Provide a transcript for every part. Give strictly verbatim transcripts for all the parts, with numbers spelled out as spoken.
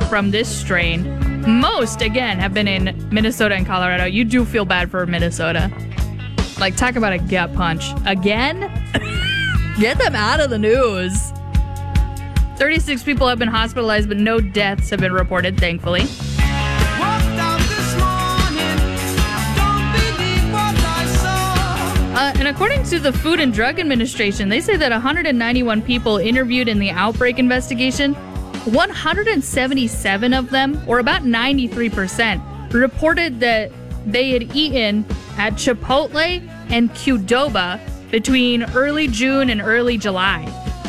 from this strain. Most, again, have been in Minnesota and Colorado. You do feel bad for Minnesota. Like, talk about a gut punch. Again? Get them out of the news. thirty-six people have been hospitalized, but no deaths have been reported, thankfully. Uh, and according to the Food and Drug Administration, they say that one hundred ninety-one people interviewed in the outbreak investigation, one hundred seventy-seven of them, or about ninety-three percent, reported that they had eaten at Chipotle and Qdoba between early June and early July.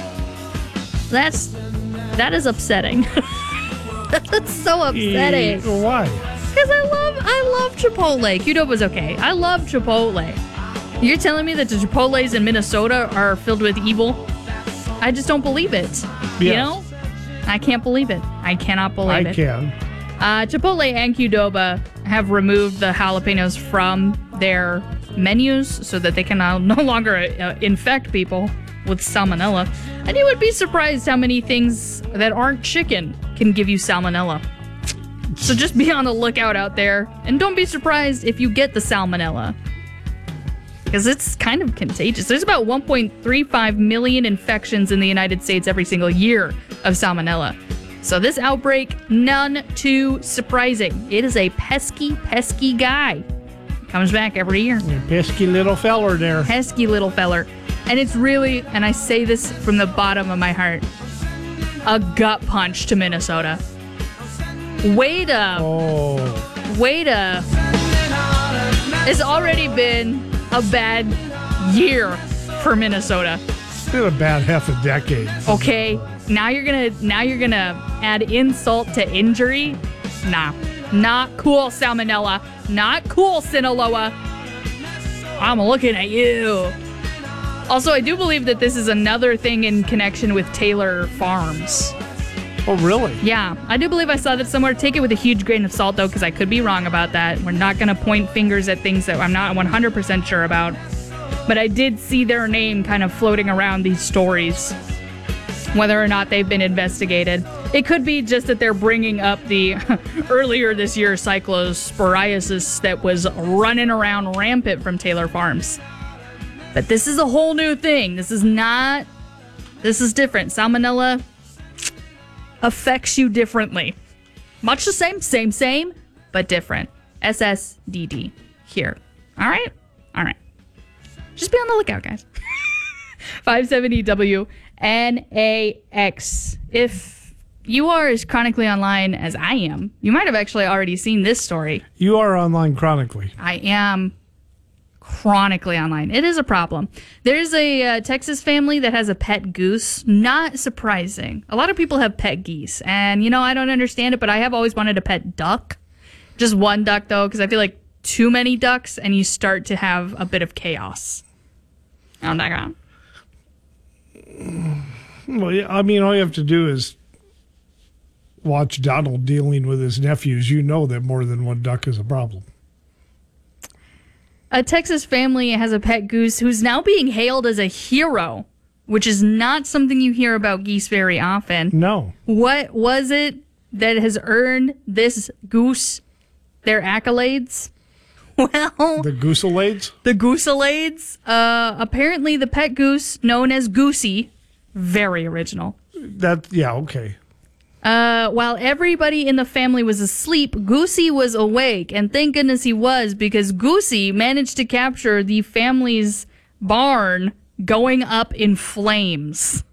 That's, that is upsetting. That's so upsetting. E- why? Because I love, I love Chipotle. Qdoba's okay. I love Chipotle. You're telling me that the Chipotles in Minnesota are filled with evil? I just don't believe it. Yes. You know? I can't believe it. I cannot believe I it. I can. Uh, Chipotle and Qdoba have removed the jalapenos from their menus so that they can now no longer uh, infect people with salmonella. And you would be surprised how many things that aren't chicken can give you salmonella. So just be on the lookout out there, and don't be surprised if you get the salmonella, because it's kind of contagious. There's about one point three five million infections in the United States every single year of salmonella. So this outbreak, none too surprising. It is a pesky, pesky guy. Comes back every year. A pesky little feller there. Pesky little feller. And it's really, and I say this from the bottom of my heart, a gut punch to Minnesota. Way to, oh. way to, it's already been a bad year for Minnesota. It's been a bad half a decade. Okay, now you're gonna now you're gonna add insult to injury? Nah, not cool, Salmonella. Not cool, Sinaloa. I'm looking at you. Also, I do believe that this is another thing in connection with Taylor Farms. Oh, really? Yeah, I do believe I saw that somewhere. Take it with a huge grain of salt, though, because I could be wrong about that. We're not going to point fingers at things that I'm not one hundred percent sure about. But I did see their name kind of floating around these stories, whether or not they've been investigated. It could be just that they're bringing up the earlier this year cyclosporiasis that was running around rampant from Taylor Farms. But this is a whole new thing. This is not, this is different. Salmonella affects you differently. Much the same, same, same, but different. S S D D here. All right? All right. Just be on the lookout, guys. five seventy W N A X. If you are as chronically online as I am, you might have actually already seen this story. You are online chronically. I am chronically online. It is a problem. There's a uh, Texas family that has a pet goose. Not surprising. A lot of people have pet geese. And, you know, I don't understand it, but I have always wanted a pet duck. Just one duck, though, because I feel like too many ducks and you start to have a bit of chaos. On that ground. Well, yeah, I mean, all you have to do is watch Donald dealing with his nephews. You know that more than one duck is a problem. A Texas family has a pet goose who's now being hailed as a hero, which is not something you hear about geese very often. No. What was it that has earned this goose their accolades? Well, the gooselades? The gooselades. Uh, apparently, the pet goose known as Goosey, very original. That yeah, okay. Uh, while everybody in the family was asleep, Goosey was awake, and thank goodness he was, because Goosey managed to capture the family's barn going up in flames.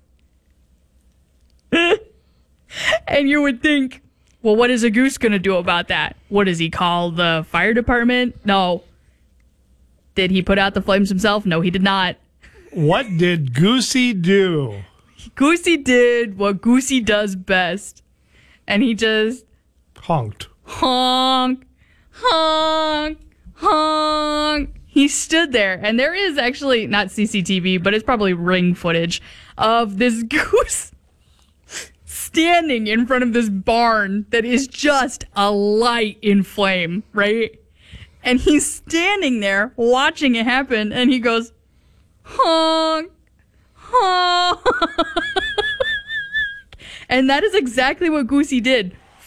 And you would think, well, what is a goose going to do about that? What does he call the fire department? No. Did he put out the flames himself? No, he did not. What did Goosey do? Goosey did what Goosey does best. And he just... honked. Honk. Honk. Honk. He stood there. And there is actually, not C C T V, but it's probably Ring footage of this goose standing in front of this barn that is just alight in flame, right? And he's standing there watching it happen, and he goes, honk, honk. And that is exactly what Goosey did.